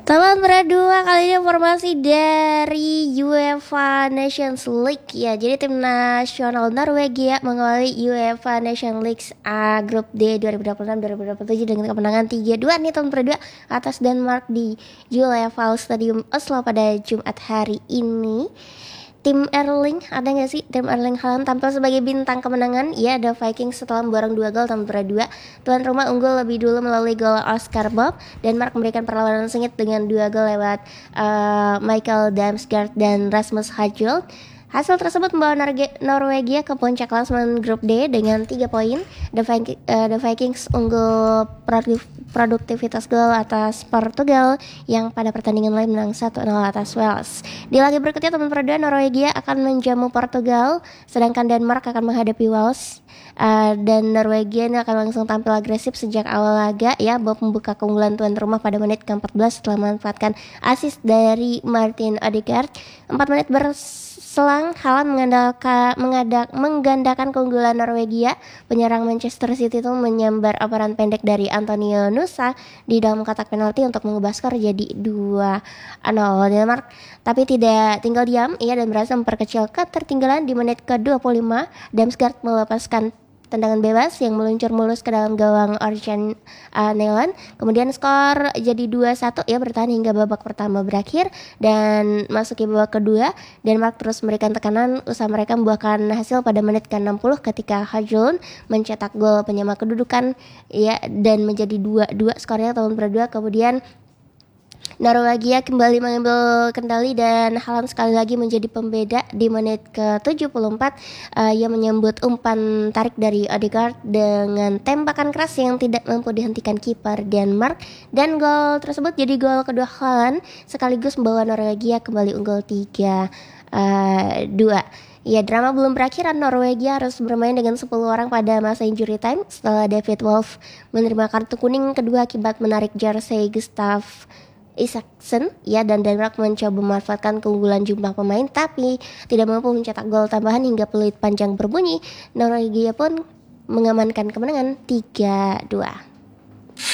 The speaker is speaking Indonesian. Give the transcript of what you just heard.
Teman berdua kali ini informasi dari UEFA Nations League ya. Jadi tim nasional Norwegia mengawali UEFA Nations League Grup D 2026-2027 dengan kemenangan 3-2 nih teman berdua atas Denmark di Juleval Stadium Oslo pada Jumat hari ini. Tim Erling, ada gak sih? Tim Erling Haaland tampil sebagai bintang kemenangan. Ya, ada Vikings setelah memborong 2 gol tanpa berdua. Tuan rumah unggul lebih dulu melalui gol Oscar Bob. Denmark memberikan perlawanan sengit dengan 2 gol lewat Michael Damsgaard dan Rasmus Højlund. Hasil tersebut membawa Norwegia ke puncak klasemen grup D dengan 3 poin. The Vikings unggul produktivitas gol atas Portugal yang pada pertandingan lain menang 1-0 atas Wales. Di laga berikutnya teman berdua Norwegia akan menjamu Portugal, sedangkan Denmark akan menghadapi Wales. Dan Norwegia ini akan langsung tampil agresif sejak awal laga ya. Bob membuka keunggulan tuan rumah pada menit ke-14 setelah memanfaatkan assist dari Martin Odegaard. 4 menit berselang Haaland menggandakan keunggulan Norwegia. Penyerang Manchester City itu menyambar operan pendek dari Antonio Nusa di dalam kotak penalti untuk mengubah skor jadi 2-0 Denmark. Tapi tidak tinggal diam, ia dan berhasil memperkecil ketertinggalan di menit ke-25. Damsgaard melepaskan tendangan bebas yang meluncur mulus ke dalam gawang Orjan Nelen. Kemudian skor jadi 2-1 ya, bertahan hingga babak pertama berakhir dan masuki babak kedua. Denmark terus memberikan tekanan usaha mereka membuahkan hasil pada menit ke-60 ketika Højlund mencetak gol penyama kedudukan ya dan menjadi 2-2 skornya tahun berdua. Kemudian Norwegia kembali mengambil kendali dan Haaland sekali lagi menjadi pembeda di menit ke-74. Ia menyambut umpan tarik dari Odegaard dengan tembakan keras yang tidak mampu dihentikan kiper Denmark, dan gol tersebut jadi gol kedua Haaland sekaligus membawa Norwegia kembali unggul 3-2. Ya, drama belum berakhir. Norwegia harus bermain dengan 10 orang pada masa injury time setelah David Wolf menerima kartu kuning kedua akibat menarik jersey Gustav Isaksen ya, dan Denmark mencoba memanfaatkan keunggulan jumlah pemain tapi tidak mampu mencetak gol tambahan hingga peluit panjang berbunyi. Norwegia pun mengamankan kemenangan 3-2.